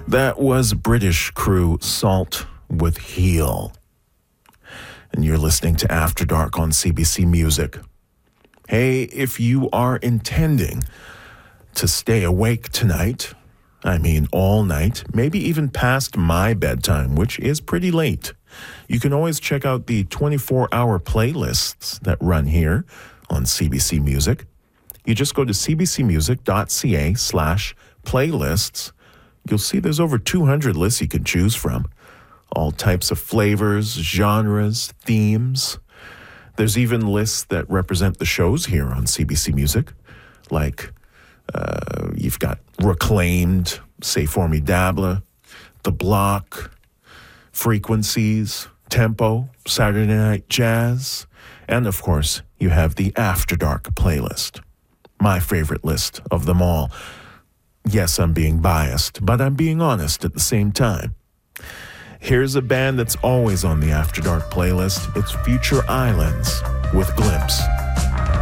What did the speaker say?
That was British crew Salt with Heal. And you're listening to After Dark on CBC Music. Hey, if you are intending to stay awake tonight, I mean all night, maybe even past my bedtime, which is pretty late, you can always check out the 24-hour playlists that run here on CBC Music. You just go to cbcmusic.ca/playlists. You'll see there's over 200 lists you can choose from. All types of flavors, genres, themes. There's even lists that represent the shows here on CBC Music. Like, you've got Reclaimed, C'est Formidable, The Block, Frequencies, Tempo, Saturday Night Jazz, and of course, you have the After Dark playlist. My favorite list of them all. Yes, I'm being biased, but I'm being honest at the same time. Here's a band that's always on the After Dark playlist. It's Future Islands with Glimpse.